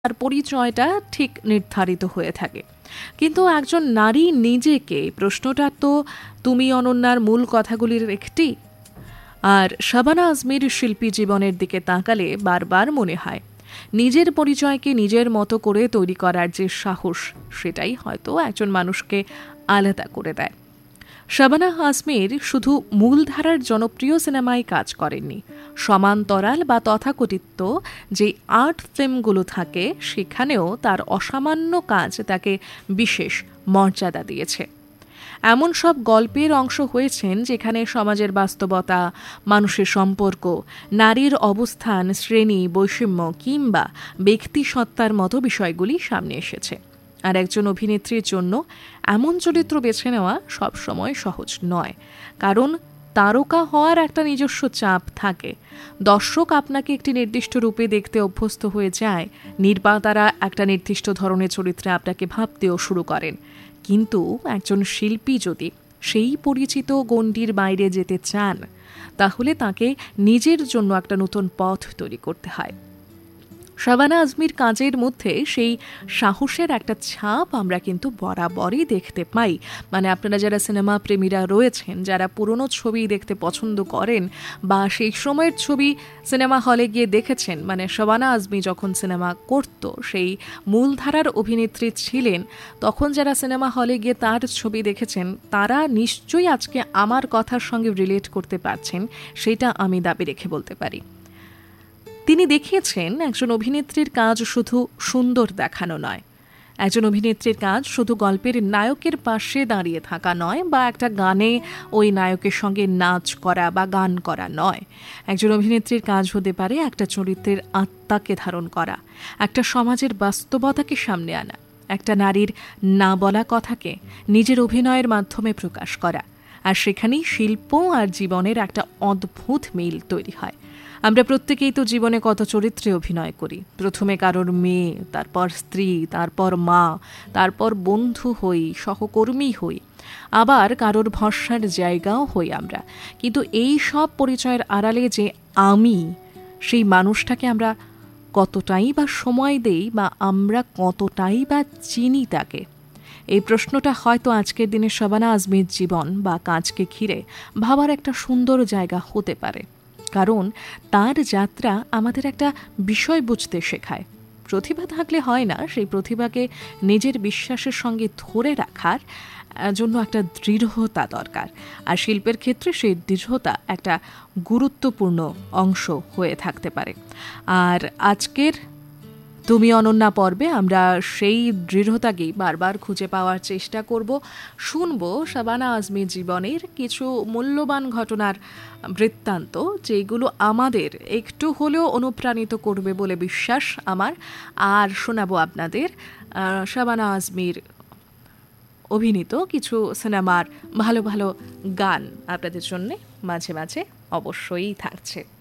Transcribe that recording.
তার পরিচয়টা ঠিক নির্ধারিত হয়ে থাকে। কিন্তু একজন নারী নিজেকে, প্রশ্নটা তো তুমি অনন্যার মূল কথাগুলির একটি। আর শাবানা আজমির শিল্পী জীবনের দিকে তাকালে বারবার মনে হয় নিজের পরিচয়কে নিজের মতো করে তৈরি করার যে সাহস, সেটাই হয়তো একজন মানুষকে আলাদা করে দেয়। শাবানা আজমির শুধু মূলধারার জনপ্রিয় সিনেমায় কাজ করেননি, সমান্তরাল বা তথাকথিত যে আর্ট ফিল্মগুলো থাকে সেখানেও তার অসামান্য কাজ তাকে বিশেষ মর্যাদা দিয়েছে। এমন সব গল্পের অংশ হয়েছেন যেখানে সমাজের বাস্তবতা, মানুষের সম্পর্ক, নারীর অবস্থান, শ্রেণী বৈষম্য কিংবা ব্যক্তিসত্তার মতো বিষয়গুলি সামনে এসেছে। আর একজন অভিনেত্রীর জন্য এমন চরিত্র বেছে নেওয়া সবসময় সহজ নয়, কারণ তারকা হওয়ার একটা নিজস্ব চাপ থাকে। দর্শক আপনাকে একটি নির্দিষ্ট রূপে দেখতে অভ্যস্ত হয়ে যায়, নির্মাতারা একটা নির্দিষ্ট ধরনের চরিত্রে আপনাকে ভাবতেও শুরু করেন। কিন্তু একজন শিল্পী যদি সেই পরিচিত গণ্ডির বাইরে যেতে চান, তাহলে তাকে নিজের জন্য একটা নতুন পথ তৈরি করতে হয়। শাবানা আজমির কাজের মধ্যে সেই সাহসের একটা ছাপ আমরা কিন্তু বরাবরই দেখতে পাই। মানে আপনারা যারা সিনেমা প্রেমীরা রয়েছেন, যারা পুরনো ছবি দেখতে পছন্দ করেন বা সেই সময়ের ছবি সিনেমা হলে গিয়ে দেখেছেন, মানে শাবানা আজমি যখন সিনেমা করত, সেই মূলধারার অভিনেত্রী ছিলেন, তখন যারা সিনেমা হলে গিয়ে তার ছবি দেখেছেন, তারা নিশ্চয়ই আজকে আমার কথার সঙ্গে রিলেট করতে পারছেন, সেটা আমি দাবি রেখে বলতে পারি। তিনি দেখিয়েছেন একজন অভিনেত্রীর কাজ শুধু সুন্দর দেখানো নয়, একজন অভিনেত্রীর কাজ শুধু গল্পের নায়কের পাশে দাঁড়িয়ে থাকা নয়, বা একটা গানে ওই নায়কের সঙ্গে নাচ করা বা গান করা নয়। একজন অভিনেত্রীর কাজ হতে পারে একটা চরিত্রের আত্মাকে ধারণ করা, একটা সমাজের বাস্তবতাকে সামনে আনা, একটা নারীর না বলা কথাকে নিজের অভিনয়ের মাধ্যমে প্রকাশ করা। আর সেখানেই শিল্প আর জীবনের একটা অদ্ভুত মিল তৈরি হয়। আমরা প্রত্যেকেই তো জীবনে কত চরিত্রে অভিনয় করি। প্রথমে কারোর মেয়ে, তারপর স্ত্রী, তারপর মা, তারপর বন্ধু হই, সহকর্মী হই, আবার কারোর ভরসার জায়গাও হই আমরা। কিন্তু এই সব পরিচয়ের আড়ালে যে আমি, সেই মানুষটাকে আমরা কতটাই বা সময় দেই, বা আমরা কতটাই বা চিনি তাকে? এই প্রশ্নটা হয়তো আজকের দিনে শাবানা আজমির জীবন বা কাজকে ঘিরে ভাবার একটা সুন্দর জায়গা হতে পারে। কারণ তার যাত্রা আমাদের একটা বিষয় বুঝতে শেখায়। প্রতিভা থাকলে হয় না, সেই প্রতিভাকে নিজের বিশ্বাসের সঙ্গে ধরে রাখার জন্য একটা দৃঢ়তা দরকার। আর শিল্পের ক্ষেত্রে সেই দৃঢ়তা একটা গুরুত্বপূর্ণ অংশ হয়ে থাকতে পারে। আর আজকের তুমি অনন্যা পর্বে আমরা সেই দৃঢ়তাকেই বারবার খুঁজে পাওয়ার চেষ্টা করব। শুনব শাবানা আজমির জীবনের কিছু মূল্যবান ঘটনার বৃত্তান্ত, যেগুলো আমাদের একটু হলেও অনুপ্রাণিত করবে বলে বিশ্বাস আমার। আর শোনাবো আপনাদের শাবানা আজমির অভিনীত কিছু সিনেমার ভালো ভালো গান আপনাদের জন্য মাঝে মাঝে অবশ্যই থাকছে।